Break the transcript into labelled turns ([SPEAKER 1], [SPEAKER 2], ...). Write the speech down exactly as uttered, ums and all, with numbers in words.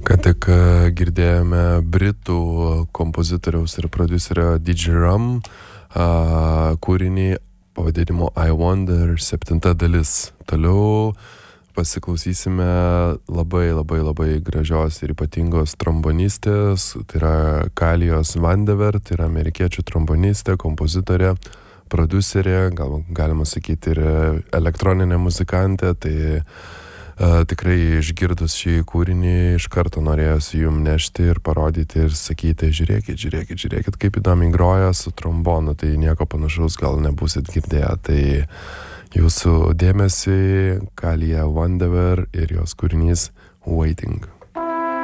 [SPEAKER 1] Ką tik girdėjome britų kompozitoriaus ir prodiuserio D J Rum kūrinį pavadinimu I Wonder septinta dalis. Toliau pasiklausysime labai labai labai gražios ir ypatingos trombonistės, tai yra Kalijos Vandever, tai yra amerikiečių trombonistė, kompozitorė, prodiuserė, gal galima sakyti ir elektroninė muzikantė, tai uh, tikrai išgirdus šį kūrinį iš karto norėjosi jum nešti ir parodyti ir sakyti, žiūrėkit, žiūrėkit, žiūrėkit, kaip įdomiai groja su trombonu, tai nieko panašaus gal nebūsit girdėję, tai jūsų dėmesį Kalija Vandever ir jos kūrinys Waiting.